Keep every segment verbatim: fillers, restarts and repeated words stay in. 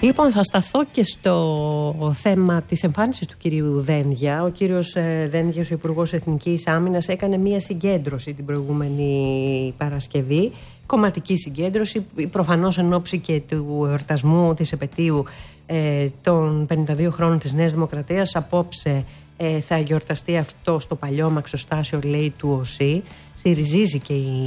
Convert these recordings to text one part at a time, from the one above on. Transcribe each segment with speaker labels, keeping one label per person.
Speaker 1: Λοιπόν, θα σταθώ και στο θέμα της εμφάνισης του κυρίου Δένδια. Ο κύριος Δένδιας, ο Υπουργός Εθνικής Άμυνας, έκανε μία συγκέντρωση την προηγούμενη Παρασκευή. Κομματική συγκέντρωση, προφανώς εν ώψη και του εορτασμού της επετείου ε, των πενήντα δύο χρόνων της Νέας Δημοκρατίας. Απόψε ε, θα γιορταστεί αυτό στο παλιό μαξοστάσιο, λέει, του ΟΣΥ. Συριζίζει και η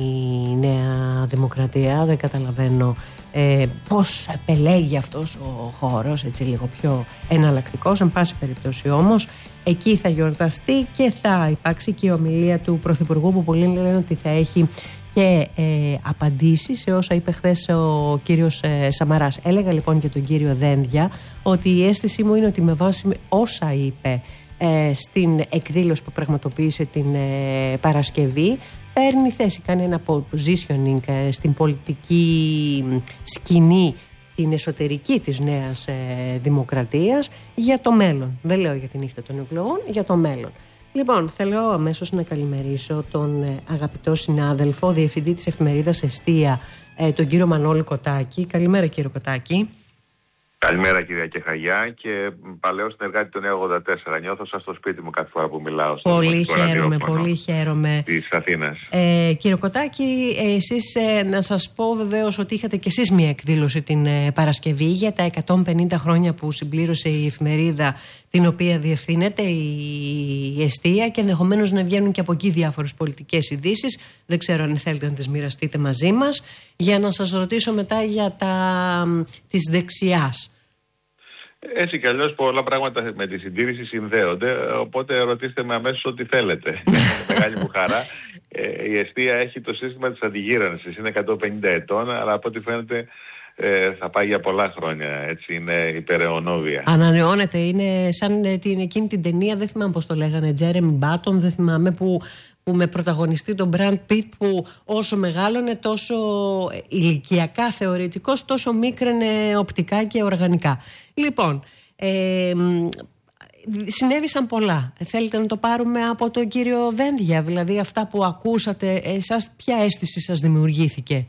Speaker 1: Νέα Δημοκρατία. Δεν καταλαβαίνω ε, πώς επελέγει αυτός ο χώρος, έτσι λίγο πιο εναλλακτικός. Εν πάση περιπτώσει όμως, εκεί θα γιορταστεί και θα υπάρξει και η ομιλία του Πρωθυπουργού, που πολλοί λένε ότι θα έχει και ε, απαντήσει σε όσα είπε χθες ο κύριος ε, Σαμαράς. Έλεγα λοιπόν και τον κύριο Δένδια ότι η αίσθησή μου είναι ότι με βάση όσα είπε ε, στην εκδήλωση που πραγματοποίησε την ε, Παρασκευή, παίρνει θέση, κάνει ένα positioning ε, στην πολιτική σκηνή, την εσωτερική της Νέας ε, Δημοκρατίας, για το μέλλον. Δεν λέω για τη νύχτα των εκλογών, για το μέλλον. Λοιπόν, θέλω αμέσως να καλημερίσω τον ε, αγαπητό συνάδελφο, διευθυντή της εφημερίδας Εστία, ε, τον κύριο Μανώλη Κοτάκη. Καλημέρα, κύριο Κοτάκη.
Speaker 2: Καλημέρα, κυρία Κεχαγιά, και παλαιό συνεργάτη του νέου ογδόντα τέσσερα. Νιώθω σαν στο σπίτι μου κάθε φορά που μιλάω.
Speaker 1: Πολύ χαίρομαι, πολύ χαίρομαι.
Speaker 2: Της Αθήνας.
Speaker 1: Ε, κύριε Κοτάκη, εσείς, ε, να σας πω βεβαίως ότι είχατε κι εσείς μια εκδήλωση την ε, Παρασκευή για τα εκατόν πενήντα χρόνια που συμπλήρωσε η εφημερίδα την οποία διευθύνεται, η, η Εστία, και ενδεχομένως να βγαίνουν και από εκεί διάφορες πολιτικές ειδήσεις. Δεν ξέρω αν θέλετε να τις μοιραστείτε μαζί μας, για να σας ρωτήσω μετά για τα της δεξιάς.
Speaker 2: Έτσι κι αλλιώς πολλά πράγματα με τη συντήρηση συνδέονται, οπότε ρωτήστε με αμέσως ό,τι θέλετε. Με μεγάλη μου χαρά. Ε, η Εστία έχει το σύστημα της αντιγύρανσης, είναι εκατόν πενήντα ετών, αλλά από ό,τι φαίνεται ε, θα πάει για πολλά χρόνια, έτσι, είναι υπεραιωνόβια.
Speaker 1: Ανανεώνεται, είναι σαν την, εκείνη την ταινία, δεν θυμάμαι πώς το λέγανε, Τζέρεμι Μπάτον, δεν θυμάμαι, που... που με πρωταγωνιστή τον Μπραντ Πιτ, που όσο μεγάλωνε τόσο ηλικιακά θεωρητικός, τόσο μίκραινε οπτικά και οργανικά. Λοιπόν, ε, συνέβησαν πολλά. Θέλετε να το πάρουμε από τον κύριο Δένδια, δηλαδή αυτά που ακούσατε, εσάς ποια αίσθηση σας δημιουργήθηκε?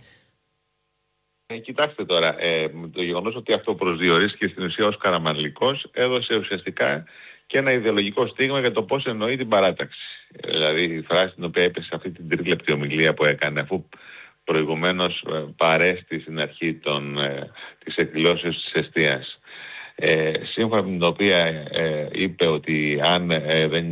Speaker 2: Ε, κοιτάξτε τώρα, ε, το γεγονός ότι αυτό προσδιορίστηκε στην ουσία ως καραμανλικός έδωσε ουσιαστικά και ένα ιδεολογικό στίγμα για το πώς εννοεί την παράταξη. Δηλαδή η φράση την οποία έπεσε σε αυτή την τρίλεπτη ομιλία που έκανε, αφού προηγουμένως ε, παρέστη στην αρχή των, ε, της εκδηλώσεως της Εστίας. Ε, σύμφωνα με την οποία ε, είπε ότι αν, ε, δεν,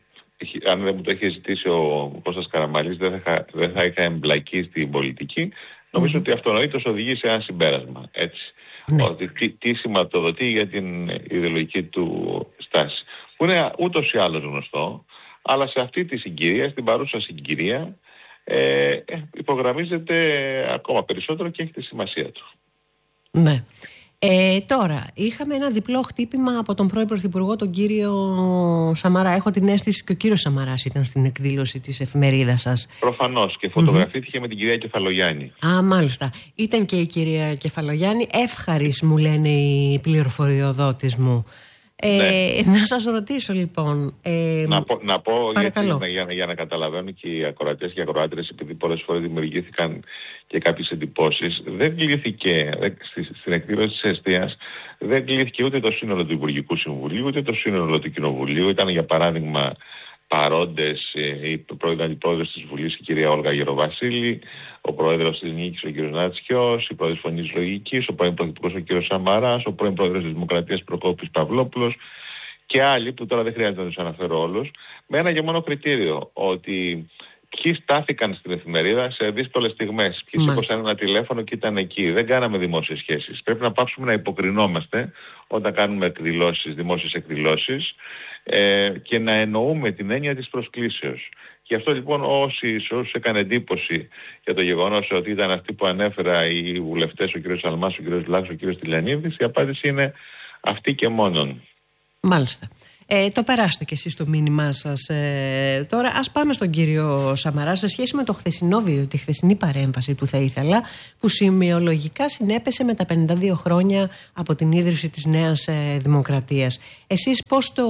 Speaker 2: αν δεν μου το είχε ζητήσει ο Κώστας Καραμανλής, δεν θα, δεν θα είχα εμπλακεί στην πολιτική. Νομίζω mm-hmm. ότι αυτονοήτως οδηγεί σε ένα συμπέρασμα. Έτσι. Ναι. Ότι τι, τι σηματοδοτεί για την ιδεολογική του στάση. Που είναι ούτως ή άλλως γνωστό, αλλά σε αυτή τη συγκυρία, στην παρούσα συγκυρία, ε, υπογραμμίζεται ακόμα περισσότερο και έχει τη σημασία του.
Speaker 1: Ναι. Ε, τώρα, είχαμε ένα διπλό χτύπημα από τον πρώην Πρωθυπουργό, τον κύριο Σαμαρά. Έχω την αίσθηση και ο κύριος Σαμαράς ήταν στην εκδήλωση της εφημερίδας σας.
Speaker 2: Προφανώς, και φωτογραφήθηκε mm-hmm. με την κυρία Κεφαλογιάννη. Α,
Speaker 1: μάλιστα. Ήταν και η κυρία Κεφαλογιάννη. Εύχαρης, μου λένε οι πληροφοριοδότες μου. Ε, ναι. Να σας ρωτήσω λοιπόν. Ε,
Speaker 2: να πω, να πω γιατί,
Speaker 1: για,
Speaker 2: για να καταλαβαίνουν και οι ακροατές και οι ακροάτρες, επειδή πολλές φορές δημιουργήθηκαν και κάποιες εντυπώσεις, δεν κλείθηκε στην εκδήλωση της Εστίας, δεν κλείθηκε ούτε το σύνολο του Υπουργικού Συμβουλίου, ούτε το σύνολο του Κοινοβουλίου. Ήταν για παράδειγμα παρόντες η πρώην αντιπρόεδρος της Βουλής, η κυρία Όλγα Γεροβασίλη, ο πρόεδρος της Νίκης, ο κύριος Νάτσιος, η πρόεδρος Φωνής Λογικής, ο πρώην πρωθυπουργός, ο κύριος Σαμαράς, ο πρώην πρόεδρος της Δημοκρατίας Προκόπης Παυλόπουλος και άλλοι που τώρα δεν χρειάζεται να τους αναφέρω όλους, με ένα και μόνο κριτήριο, ότι ποιοι στάθηκαν στην εφημερίδα σε δύσκολες στιγμές, ποιοι σήκωσαν ένα τηλέφωνο και ήταν εκεί. Δεν κάναμε δημόσιες σχέσεις. Πρέπει να πάψουμε να υποκρινόμαστε όταν κάνουμε εκδηλώσεις, δημόσιες εκδηλώσεις, ε, και να εννοούμε την έννοια της προσκλήσεως. Γι' αυτό λοιπόν όσοι ίσως έκανε εντύπωση για το γεγονός ότι ήταν αυτοί που ανέφερα οι βουλευτές, ο κ. Σαλμάς, ο κ. Λάξος, ο κ. Τηλιανίδης, η απάντηση είναι αυτή και μόνον.
Speaker 1: Μάλιστα. Ε, το περάστε κι εσείς το μήνυμά σας. Ε, τώρα ας πάμε στον κύριο Σαμαρά σε σχέση με το χθεσινό βίντεο, τη χθεσινή παρέμβαση του θα ήθελα, που σημειολογικά συνέπεσε με τα πενήντα δύο χρόνια από την ίδρυση της Νέας ε, Δημοκρατίας. Εσείς πώς το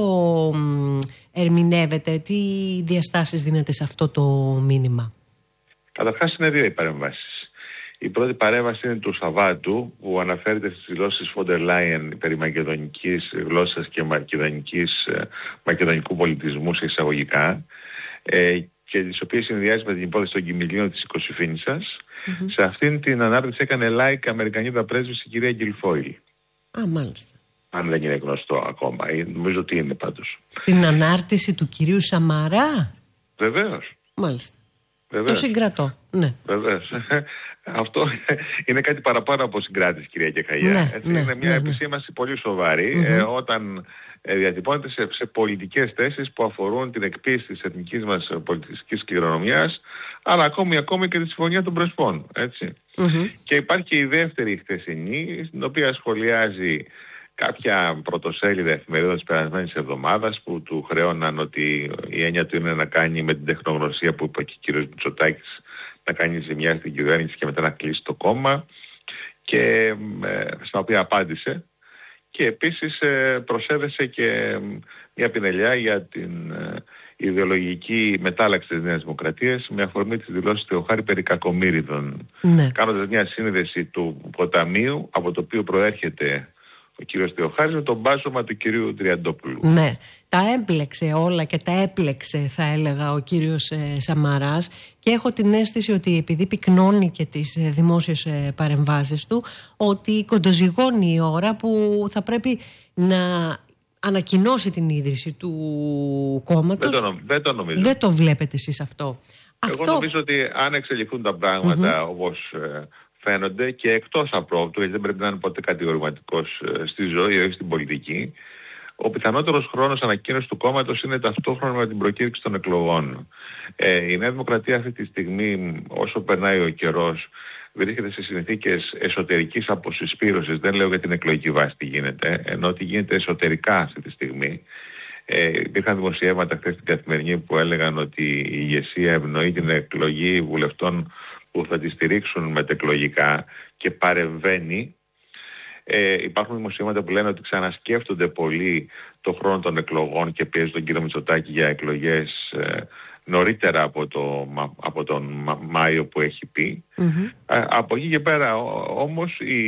Speaker 1: ε, ερμηνεύετε, τι διαστάσεις δίνετε σε αυτό το μήνυμα?
Speaker 2: Καταρχάς είναι δύο οι παρεμβάσεις. Η πρώτη παρέμβαση είναι του Σαββάτου, που αναφέρεται στις δηλώσεις Φόντερ Λάιεν περί μακεδονικής γλώσσας και μακεδονικής, μακεδονικού πολιτισμού σε εισαγωγικά, ε, και τις οποίες συνδυάζει με την υπόθεση των κοιμηλίων της Κωσυφίνισσας. Mm-hmm. Σε αυτήν την ανάρτηση έκανε like Αμερικανίδα πρέσβης η κυρία Γκιλφόιλ.
Speaker 1: Α, μάλιστα.
Speaker 2: Αν δεν είναι γνωστό ακόμα. Νομίζω ότι είναι πάντως.
Speaker 1: Στην ανάρτηση του κυρίου Σαμαρά.
Speaker 2: Βεβαίως.
Speaker 1: Μάλιστα.
Speaker 2: Βεβαίως.
Speaker 1: Το συγκρατώ. Ναι.
Speaker 2: Βεβαίως. Αυτό είναι κάτι παραπάνω από συγκράτηση, κυρία Κεχαγιά.
Speaker 1: Ναι,
Speaker 2: Έτσι,
Speaker 1: ναι,
Speaker 2: είναι μια
Speaker 1: ναι,
Speaker 2: επισήμανση πολύ σοβαρή,
Speaker 1: mm-hmm.
Speaker 2: ε, όταν ε, διατυπώνεται σε, σε πολιτικές θέσεις που αφορούν την εκποίηση της εθνικής μας πολιτιστικής κληρονομιάς, αλλά ακόμη, ακόμη και τη Συμφωνία των Πρεσπών. Έτσι. Mm-hmm. Και υπάρχει και η δεύτερη χθεσινή, στην οποία σχολιάζει κάποια πρωτοσέλιδα εφημερίδων της περασμένης εβδομάδας, που του χρέωναν ότι η έννοια του είναι να κάνει με την τεχνογνωσία που είπε και ο κύριος Μητσοτάκης, να κάνει ζημιά στην κυβέρνηση και μετά να κλείσει το κόμμα, και ε, στα οποία απάντησε, και επίσης ε, προσέδεσε και μια πινελιά για την ε, ιδεολογική μετάλλαξη της Νέας Δημοκρατίας με αφορμή της δηλώσης Θεοχάρη περί κακομοίριδων, ναι. κάνοντας μια σύνδεση του ποταμίου από το οποίο προέρχεται ο κύριος Θεοχάρης με τον μπάζωμα του κυρίου Τριαντόπουλου.
Speaker 1: Ναι, τα έμπλεξε όλα και τα έπλεξε, θα έλεγα, ο κύριος ε, Σαμαράς, και έχω την αίσθηση ότι επειδή πυκνώνει και τις ε, δημόσιες ε, παρεμβάσεις του, ότι κοντοζυγώνει η ώρα που θα πρέπει να ανακοινώσει την ίδρυση του κόμματος.
Speaker 2: Δεν το, δεν το νομίζω.
Speaker 1: Δεν το βλέπετε εσείς αυτό.
Speaker 2: Εγώ αυτό... νομίζω ότι αν εξελιχθούν τα πράγματα mm-hmm. όπως ε, φαίνονται, και εκτός απρόπτου, γιατί δεν πρέπει να είναι ποτέ κατηγορηματικός ε, στη ζωή ή στην πολιτική, ο πιθανότερος χρόνος ανακοίνωσης του κόμματος είναι ταυτόχρονα με την προκήρυξη των εκλογών. Ε, η Νέα Δημοκρατία αυτή τη στιγμή, όσο περνάει ο καιρός, βρίσκεται σε συνθήκες εσωτερικής αποσυσπήρωσης. Δεν λέω για την εκλογική βάση τι γίνεται, ενώ ότι γίνεται εσωτερικά αυτή τη στιγμή. Ε, υπήρχαν δημοσιεύματα χθες στην Καθημερινή που έλεγαν ότι η ηγεσία ευνοεί την εκλογή βουλευτών που θα τη στηρίξουν μετεκλογικά και παρεμβαίνει. Ε, υπάρχουν δημοσιεύματα που λένε ότι ξανασκέφτονται πολύ το χρόνο των εκλογών και πιέζουν τον κύριο Μητσοτάκη για εκλογές ε, νωρίτερα από, το, από τον Μα, Μάιο που έχει πει. Mm-hmm. Ε, από εκεί και πέρα όμως η,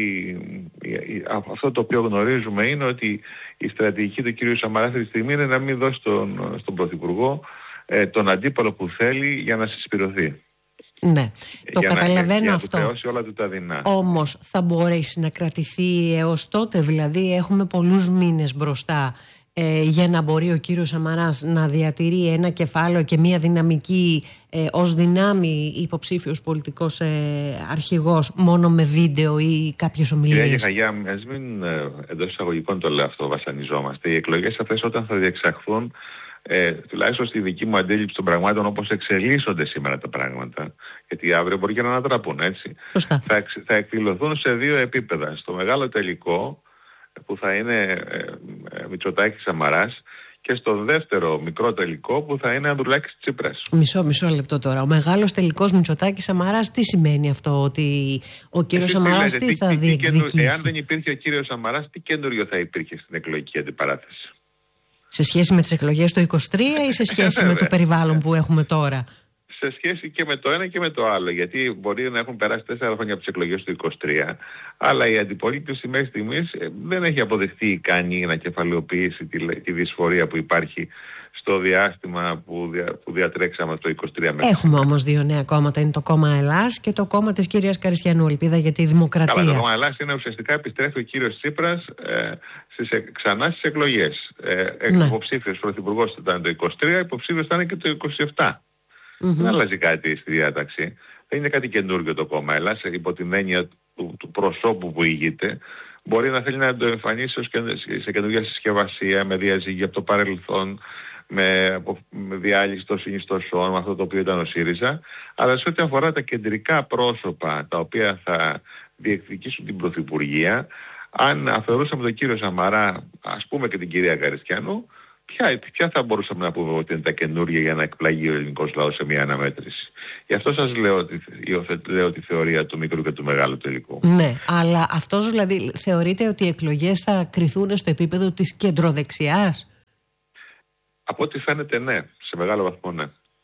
Speaker 2: η, η, αυτό το οποίο γνωρίζουμε είναι ότι η στρατηγική του κύριου Σαμαρά αυτή τη στιγμή είναι να μην δώσει στον, στον Πρωθυπουργό ε, τον αντίπαλο που θέλει για να συσπηρωθεί.
Speaker 1: Ναι, το
Speaker 2: για
Speaker 1: καταλαβαίνω
Speaker 2: να,
Speaker 1: αυτό.
Speaker 2: Για όλα του τα δεινά.
Speaker 1: Όμως θα μπορέσει να κρατηθεί έως τότε, δηλαδή έχουμε πολλούς μήνες μπροστά ε, για να μπορεί ο κύριος Σαμαράς να διατηρεί ένα κεφάλαιο και μια δυναμική ε, ως δυνάμει υποψήφιος πολιτικός ε, αρχηγός μόνο με βίντεο ή κάποιες ομιλίες.
Speaker 2: Κυρία Γεχαγιά, ας μην ε, εντός εισαγωγικών το λέω αυτό, βασανιζόμαστε. Οι εκλογές αυτές όταν θα διεξαχθούν, Ε, τουλάχιστον στη δική μου αντίληψη των πραγμάτων, όπως εξελίσσονται σήμερα τα πράγματα, γιατί αύριο μπορεί και να ανατραπούν, έτσι, θα, εξ, θα εκδηλωθούν σε δύο επίπεδα. Στο μεγάλο τελικό, που θα είναι ε, ε, Μητσοτάκης Σαμαράς, και στο δεύτερο μικρό τελικό, που θα είναι Ανδρουλάκης Τσίπρας.
Speaker 1: Μισό, μισό λεπτό τώρα. Ο μεγάλος τελικός Μητσοτάκης Σαμαράς, τι σημαίνει αυτό, ότι ο κύριος Σαμαράς τι, τι θα διεκδικήσει?
Speaker 2: Εάν δεν υπήρχε ο κύριος Σαμαράς, τι καινούριο θα υπήρχε στην εκλογική αντιπαράθεση?
Speaker 1: Σε σχέση με τις εκλογές του είκοσι τρία ή σε σχέση με το περιβάλλον που έχουμε τώρα?
Speaker 2: Σε σχέση και με το ένα και με το άλλο. Γιατί μπορεί να έχουν περάσει τέσσερα χρόνια από τις εκλογές του είκοσι τρία, αλλά η αντιπολίτευση μέχρι στιγμής δεν έχει αποδεχτεί ικανή να κεφαλαιοποιήσει τη, τη δυσφορία που υπάρχει στο διάστημα που, δια, που διατρέξαμε το είκοσι τρία μέχρι.
Speaker 1: Έχουμε όμως δύο νέα κόμματα. Είναι το κόμμα Ελλάς και το κόμμα της κυρίας Καριστιανού. Ελπίδα για τη δημοκρατία.
Speaker 2: Καλά, το κόμμα Ελλάς είναι ουσιαστικά επιστρέφει ο κύριος Τσίπρας ε, στις, ξανά στις εκλογές. Ε, ναι. Υποψήφιος πρωθυπουργός ήταν το είκοσι τρία, υποψήφιος ήταν και το είκοσι επτά. Mm-hmm. Δεν αλλάζει κάτι στη διάταξη. Δεν είναι κάτι καινούργιο το κόμμα Ελλάς, υπό την έννοια του, του προσώπου που ηγείται. Μπορεί να θέλει να το εμφανίσει σε καινούργια συσκευασία, με διαζύγια από το παρελθόν, με, με διάλυση των συνιστοσών, με αυτό το οποίο ήταν ο ΣΥΡΙΖΑ. Αλλά σε ό,τι αφορά τα κεντρικά πρόσωπα τα οποία θα διεκδικήσουν την πρωθυπουργία, αν αφαιρούσαμε τον κύριο Σαμαρά, ας πούμε και την κυρία Καριστιανού, Ποια, ποια θα μπορούσαμε να πούμε ότι είναι τα καινούργια για να εκπλαγεί ο ελληνικός λαός σε μια αναμέτρηση? Γι' αυτό σας λέω ότι λέω τη θεωρία του μικρού και του μεγάλου τελικού.
Speaker 1: Ναι, αλλά αυτός δηλαδή θεωρείτε ότι οι εκλογές θα κριθούν στο επίπεδο της κεντροδεξιάς?
Speaker 2: Από ό,τι φαίνεται ναι, σε μεγάλο βαθμό ναι.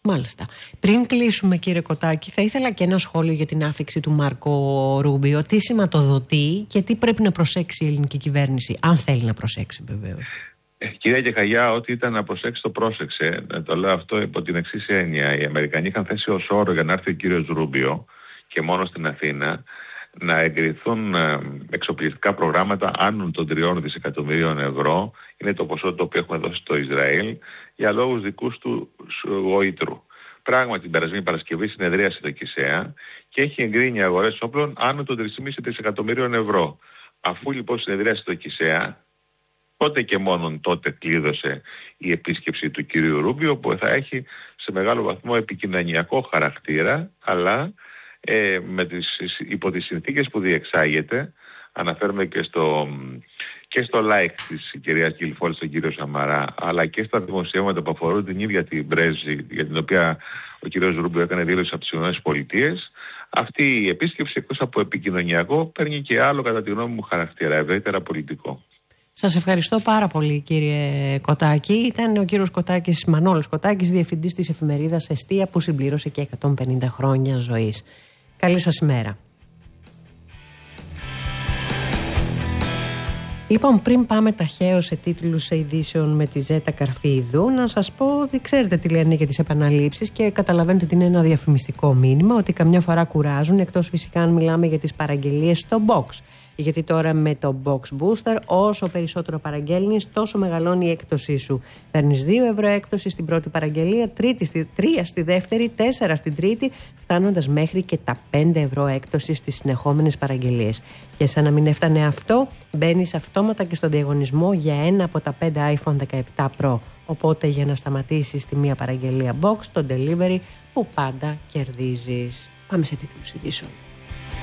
Speaker 1: Μάλιστα. Πριν κλείσουμε, κύριε Κωτάκη, θα ήθελα και ένα σχόλιο για την άφιξη του Μάρκο Ρούμπιο. Τι σηματοδοτεί και τι πρέπει να προσέξει η ελληνική κυβέρνηση, αν θέλει να προσέξει βεβαίως.
Speaker 2: Ε, κυρία Κεχαγιά, ό,τι ήταν να προσέξει το πρόσεξε. Το λέω αυτό υπό την εξής έννοια. Οι Αμερικανοί είχαν θέσει ως όρο για να έρθει ο κύριος Ρούμπιο και μόνο στην Αθήνα να εγκριθούν ε, εξοπλιστικά προγράμματα άνω των τριών δισεκατομμυρίων ευρώ. Είναι το ποσό το οποίο έχουμε δώσει στο Ισραήλ για λόγους δικούς του γοήτρου. Πράγματι την περασμένη Παρασκευή συνεδρίασε το ΚΙΣΕΑ και έχει εγκρίνει αγορές όπλων άνω των τρία κόμμα πέντε δισεκατομμυρίων ευρώ. Αφού λοιπόν συνεδρίασε το ΚΙΣΕΑ, τότε και μόνον τότε κλείδωσε η επίσκεψη του κυρίου Ρούμπιο, που θα έχει σε μεγάλο βαθμό επικοινωνιακό χαρακτήρα, αλλά ε, με τις, υπό τις συνθήκες που διεξάγεται, αναφέρουμε και στο, και στο like της κυρίας Γκιλφόλ στον κύριο Σαμαρά, αλλά και στα δημοσιεύματα που αφορούν την ίδια την πρέσβη, για την οποία ο κύριος Ρούμπιο έκανε δήλωση από τις ΗΠΑ, αυτή η επίσκεψη εκτός από επικοινωνιακό παίρνει και άλλο, κατά τη γνώμη μου, χαρακτήρα, ευρύτερα πολιτικό.
Speaker 1: Σας ευχαριστώ πάρα πολύ, κύριε Κωτάκη. Ήταν ο κύριος Κωτάκης, Μανώλης Κωτάκης, διευθυντής της εφημερίδας Εστία, που συμπλήρωσε και εκατόν πενήντα χρόνια ζωής. Καλή σας ημέρα. Λοιπόν, πριν πάμε ταχαίως σε τίτλους ειδήσεων με τη Ζέτα Καρφίδου, να σας πω ότι ξέρετε τι λένε για τις επαναλήψεις και καταλαβαίνετε ότι είναι ένα διαφημιστικό μήνυμα, ότι καμιά φορά κουράζουν, εκτός φυσικά αν μιλάμε για τις παραγγελίες στο box. Γιατί τώρα με το Box Booster, όσο περισσότερο παραγγέλνεις, τόσο μεγαλώνει η έκπτωσή σου. Παίρνεις δύο ευρώ έκπτωση στην πρώτη παραγγελία, τρία στη δεύτερη, τέσσερα στην τρίτη, φτάνοντας μέχρι και τα πέντε ευρώ έκπτωση στις συνεχόμενες παραγγελίες. Και σαν να μην έφτανε αυτό, μπαίνεις αυτόματα και στο διαγωνισμό για ένα από τα πέντε άιφον δεκαεπτά Pro. Οπότε για να σταματήσεις τη μία παραγγελία Box, το delivery που πάντα κερδίζεις. Πάμε σε τίτλους ειδήσεων.